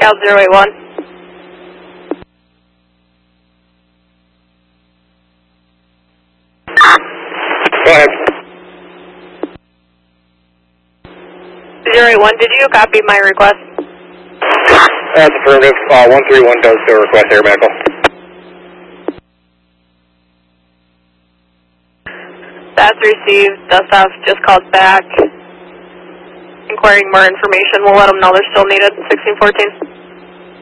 Scout 081. Go ahead. 081, did you copy my request? That's affirmative. 131 does still request air medical. That's received. Dustoff just called back, inquiring more information. We'll let them know they're still needed. 1614.